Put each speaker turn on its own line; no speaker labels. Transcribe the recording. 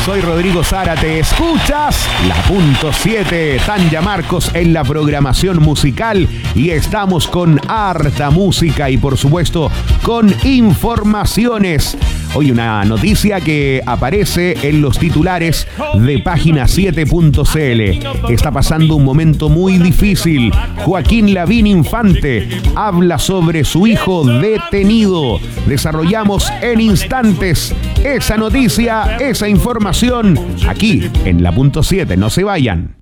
Soy Rodrigo Zárate. Escuchas la punto 7. Tanya Marcos en la programación musical. Y estamos con harta música y por supuesto con informaciones. Hoy una noticia que aparece en los titulares de página7.cl. Está pasando un momento muy difícil. Joaquín Lavín Infante habla sobre su hijo detenido. Desarrollamos en instantes esa noticia, esa información, aquí en la punto 7. No se vayan.